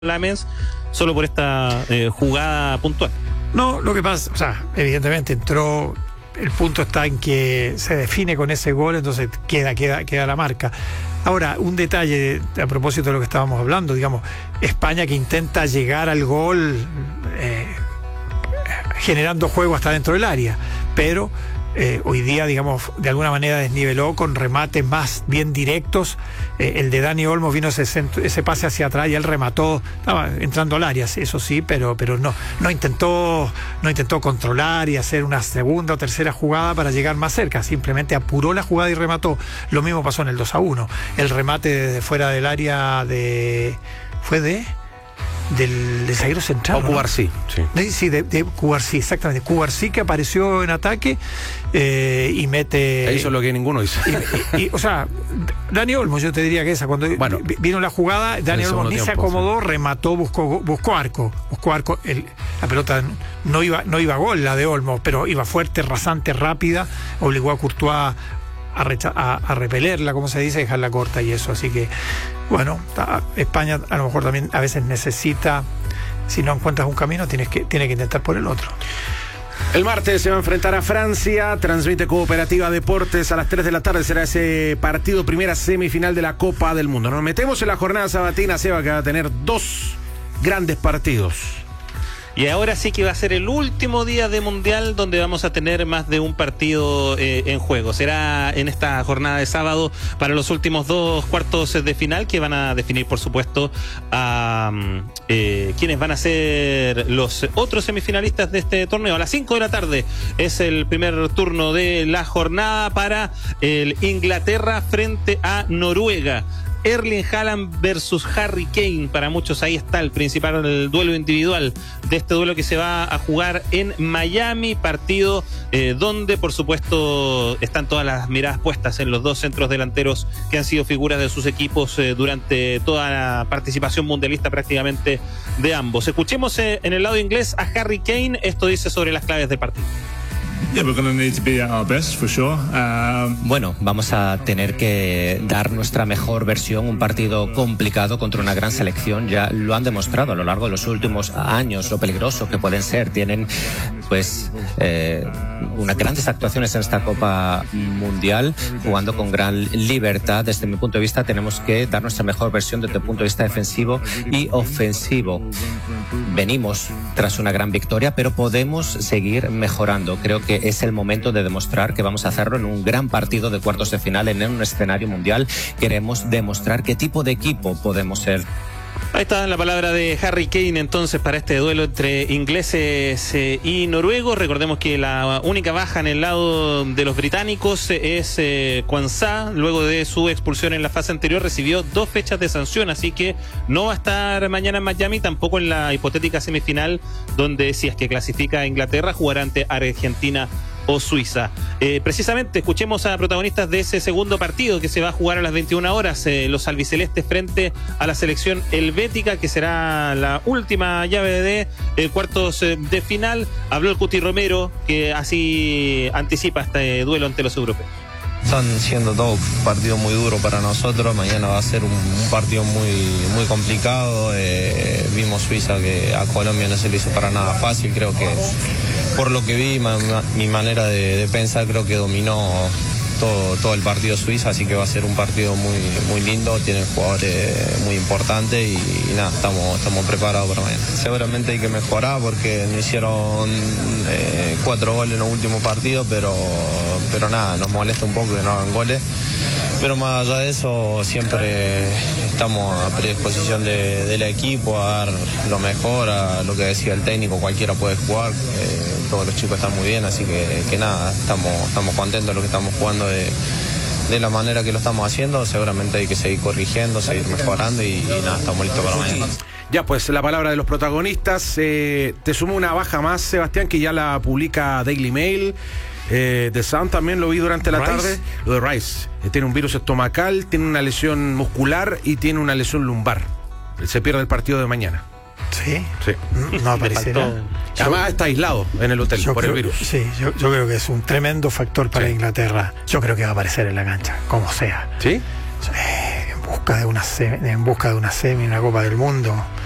Lamens solo por esta jugada puntual. No, lo que pasa, o sea, evidentemente entró, el punto está en que se define con ese gol, entonces queda la marca. Ahora, un detalle a propósito de lo que estábamos hablando, digamos, España que intenta llegar al gol generando juego hasta dentro del área, pero hoy día, digamos, de alguna manera desniveló con remates más bien directos. El de Dani Olmo vino ese pase hacia atrás y él remató, estaba entrando al área, eso sí, pero no intentó controlar y hacer una segunda o tercera jugada para llegar más cerca, simplemente apuró la jugada y remató. Lo mismo pasó en el 2-1, el remate desde fuera del área del zaguero central. O Cubarsí, sí. Sí, de Cubarsí, exactamente. Cubarsí que apareció en ataque y mete. E hizo lo que ninguno hizo. O sea, Dani Olmo, yo te diría que esa, cuando vino la jugada, Dani Olmo ni se acomodó, remató, buscó arco. La pelota no iba a gol, la de Olmo, pero iba fuerte, rasante, rápida, obligó a Courtois a repelerla, como se dice, dejarla corta y eso, así que bueno, España a lo mejor también a veces necesita, si no encuentras un camino tiene que intentar por el otro. El martes se va a enfrentar a Francia, transmite Cooperativa Deportes a las 3 de la tarde, será ese partido, primera semifinal de la Copa del Mundo. Nos metemos en la jornada sabatina, Seba, que va a tener dos grandes partidos. Y ahora sí que va a ser el último día de Mundial donde vamos a tener más de un partido en juego. Será en esta jornada de sábado para los últimos dos cuartos de final que van a definir, por supuesto, a quienes van a ser los otros semifinalistas de este torneo. A las 5 de la tarde es el primer turno de la jornada para el Inglaterra frente a Noruega. Erling Haaland versus Harry Kane, para muchos ahí está el principal duelo individual de este duelo que se va a jugar en Miami, partido donde por supuesto están todas las miradas puestas en los dos centros delanteros que han sido figuras de sus equipos durante toda la participación mundialista prácticamente de ambos. Escuchemos en el lado inglés a Harry Kane, esto dice sobre las claves del partido. Bueno, vamos a tener que dar nuestra mejor versión, un partido complicado contra una gran selección, ya lo han demostrado a lo largo de los últimos años, lo peligroso que pueden ser, tienen pues unas grandes actuaciones en esta Copa Mundial, jugando con gran libertad. Desde mi punto de vista tenemos que dar nuestra mejor versión desde el punto de vista defensivo y ofensivo. Venimos tras una gran victoria, pero podemos seguir mejorando. Creo que es el momento de demostrar que vamos a hacerlo en un gran partido de cuartos de final en un escenario mundial. Queremos demostrar qué tipo de equipo podemos ser. Ahí está la palabra de Harry Kane entonces para este duelo entre ingleses y noruegos. Recordemos que la única baja en el lado de los británicos es Quansah. Luego de su expulsión en la fase anterior recibió 2 fechas de sanción, así que no va a estar mañana en Miami, tampoco en la hipotética semifinal donde, si es que clasifica a Inglaterra, jugará ante Argentina o Suiza. Precisamente escuchemos a protagonistas de ese segundo partido que se va a jugar a las 21 horas, los albicelestes frente a la selección helvética, que será la última llave de cuartos de final. Habló el Cuti Romero, que así anticipa este duelo ante los europeos. Están siendo todos partidos muy duros para nosotros. Mañana va a ser un partido muy complicado. Vimos Suiza que a Colombia no se le hizo para nada fácil. Creo que por lo que vi, mi manera de pensar, creo que dominó todo el partido Suiza, así que va a ser un partido muy lindo. Tienen jugadores muy importantes y nada, estamos preparados para mañana. Seguramente hay que mejorar porque no hicieron 4 goles en los últimos partidos, pero nada, nos molesta un poco que no hagan goles. Pero más allá de eso, siempre estamos a predisposición del equipo a dar lo mejor, a lo que decía el técnico, cualquiera puede jugar, todos los chicos están muy bien, así que nada, estamos contentos de lo que estamos jugando de la manera que lo estamos haciendo. Seguramente hay que seguir corrigiendo, seguir mejorando y nada, estamos listos para mañana. Ya, pues la palabra de los protagonistas. Te sumo una baja más, Sebastián, que ya la publica Daily Mail. The Sun también lo vi durante la tarde. Lo de Rice. Tiene un virus estomacal, tiene una lesión muscular y tiene una lesión lumbar. Se pierde el partido de mañana. ¿Sí? Sí. No aparecerá. Además está aislado en el hotel por el virus. Sí, yo creo que es un tremendo factor para Inglaterra. Yo creo que va a aparecer en la cancha, como sea. ¿Sí? En busca de una semi, una Copa del Mundo.